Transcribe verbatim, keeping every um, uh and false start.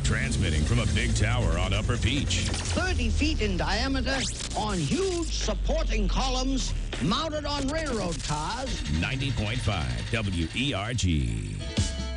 Transmitting from a big tower on Upper Peach. thirty feet in diameter on huge supporting columns mounted on railroad cars. ninety point five W E R G.